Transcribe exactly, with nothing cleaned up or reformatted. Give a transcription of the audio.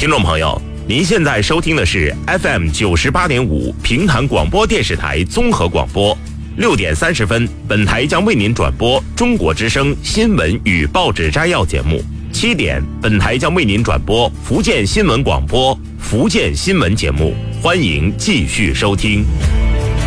听众朋友，您现在收听的是 F M 九十八点五平潭广播电视台综合广播。六点三十分，本台将为您转播中国之声新闻与报纸摘要节目。七点，本台将为您转播福建新闻广播福建新闻节目，欢迎继续收听。